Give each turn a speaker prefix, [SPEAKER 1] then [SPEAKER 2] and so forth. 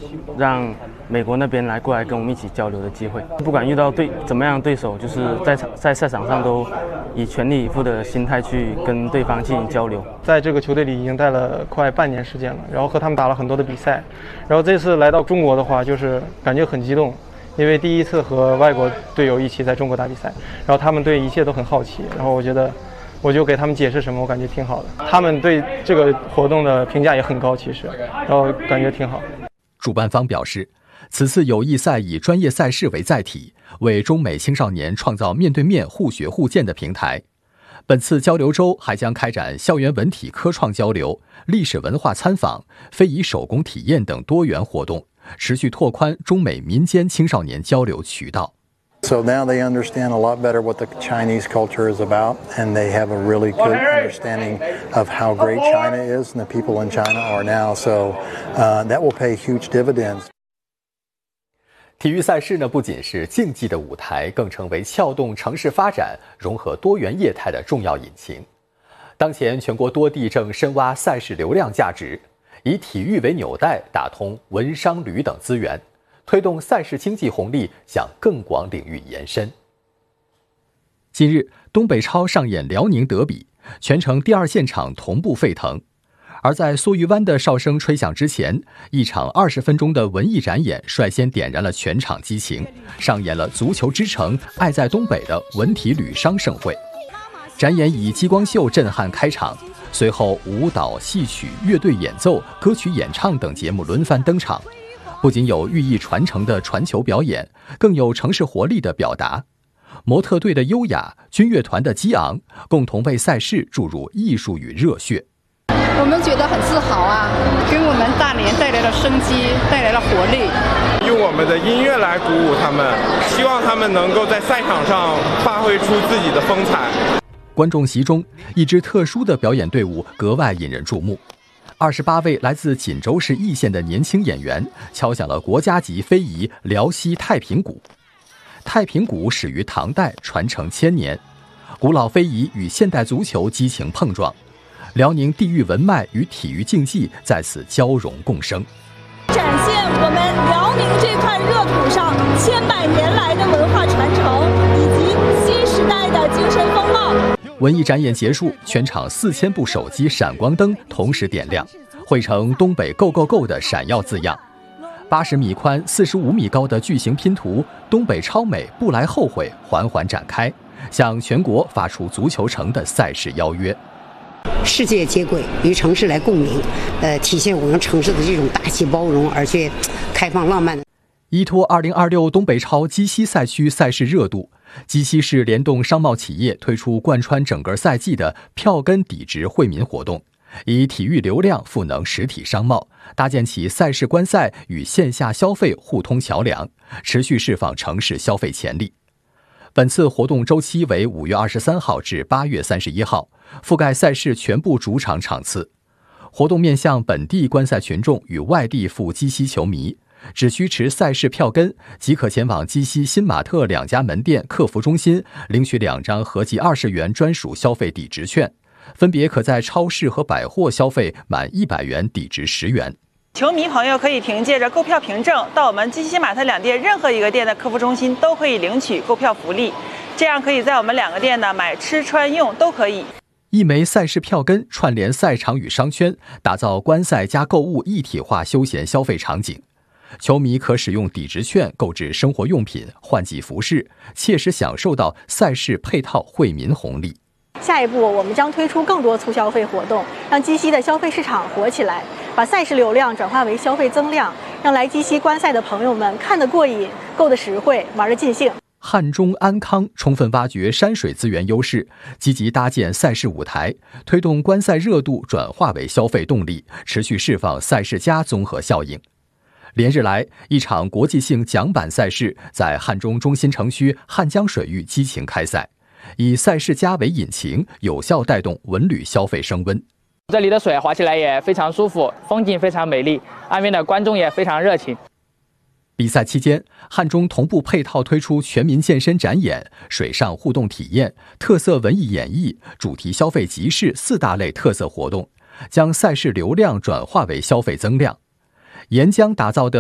[SPEAKER 1] 让美国那边过来跟我们一起交流的机会。不管遇到怎么样的对手，就是在赛场上都以全力以赴的心态去跟对方进行交流。
[SPEAKER 2] 在这个球队里已经待了快半年时间了，然后和他们打了很多的比赛，然后这次来到中国的话，就是感觉很激动，因为第一次和外国队友一起在中国打比赛，然后他们对一切都很好奇，然后我就给他们解释什么，我感觉挺好的。他们对这个活动的评价也很高，其实，然后感觉挺好。
[SPEAKER 3] 主办方表示，此次友谊赛以专业赛事为载体，为中美青少年创造面对面互学互鉴的平台。本次交流周还将开展校园文体科创交流、历史文化参访、非遗手工体验等多元活动，持续拓宽中美民间青少年交流渠道。
[SPEAKER 4] So now they understand a lot better what the Chinese culture is about, and they have a really good understanding of how great China is and the people in China are now. So that will pay huge dividends.
[SPEAKER 3] 体育赛事呢，不仅是竞技的舞台，更成为撬动城市发展、融合多元业态的重要引擎。当前，全国多地正深挖赛事流量价值，以体育为纽带，打通文商旅等资源。推动赛事经济红利向更广领域延伸。近日，东北超上演辽宁德比，全程第二现场同步沸腾。而在梭鱼湾的哨声吹响之前，一场20分钟的文艺展演率先点燃了全场激情，上演了足球之城爱在东北的文体旅商盛会。展演以激光秀震撼开场，随后舞蹈、戏曲、乐队演奏、歌曲演唱等节目轮番登场。不仅有寓意传承的传球表演，更有城市活力的表达。模特队的优雅，军乐团的激昂，共同为赛事注入艺术与热血。
[SPEAKER 5] 我们觉得很自豪啊，给我们大连带来了生机，带来了活力。
[SPEAKER 6] 用我们的音乐来鼓舞他们，希望他们能够在赛场上发挥出自己的风采。
[SPEAKER 3] 观众席中，一支特殊的表演队伍格外引人注目。28位来自锦州市易县的年轻演员敲响了国家级非遗辽西太平鼓。太平鼓始于唐代，传承千年，古老非遗与现代足球激情碰撞，辽宁地域文脉与体育竞技在此交融共生，
[SPEAKER 7] 展现我们辽宁这块热土上千百年来的文化传承以及新时代的精神风貌。
[SPEAKER 3] 文艺展演结束，全场4000部手机闪光灯同时点亮，绘成东北 Go Go Go 的闪耀字样。80米宽、45米高的巨型拼图“东北超美，不来后悔”缓缓展开，向全国发出足球城的赛事邀约。
[SPEAKER 8] 世界接轨，与城市来共鸣，体现我们城市的这种大气包容，而且开放浪漫的。
[SPEAKER 3] 依托2026东北超鸡西赛区赛事热度，鸡西市联动商贸企业推出贯穿整个赛季的票根抵值惠民活动，以体育流量赋能实体商贸，搭建起赛事观赛与线下消费互通桥梁，持续释放城市消费潜力。本次活动周期为5月23号至8月31号，覆盖赛事全部主场场次。活动面向本地观赛群众与外地赴鸡西球迷，只需持赛事票根即可前往鸡西新玛特2家门店客服中心领取2张合计20元专属消费抵值券，分别可在超市和百货消费满100元抵值10元。
[SPEAKER 9] 球迷朋友可以凭借着购票凭证到我们鸡西新玛特2店任何一个店的客服中心都可以领取购票福利，这样可以在我们2个店呢买吃穿用都可以。
[SPEAKER 3] 一枚赛事票根串联赛场与商圈，打造观赛加购物一体化休闲消费场景。球迷可使用抵值券购置生活用品、换季服饰，切实享受到赛事配套惠民红利。
[SPEAKER 10] 下一步，我们将推出更多促消费活动，让鸡西的消费市场活起来，把赛事流量转化为消费增量，让来鸡西观赛的朋友们看得过瘾、购得实惠、玩得尽兴。
[SPEAKER 3] 汉中安康充分挖掘山水资源优势，积极搭建赛事舞台，推动观赛热度转化为消费动力，持续释放赛事加综合效应。连日来，一场国际性桨板赛事在汉中中心城区汉江水域激情开赛，以赛事加为引擎，有效带动文旅消费升温。
[SPEAKER 11] 这里的水滑起来也非常舒服，风景非常美丽，岸边的观众也非常热情。
[SPEAKER 3] 比赛期间，汉中同步配套推出全民健身展演、水上互动体验、特色文艺演绎、主题消费集市4大类特色活动，将赛事流量转化为消费增量。沿江打造的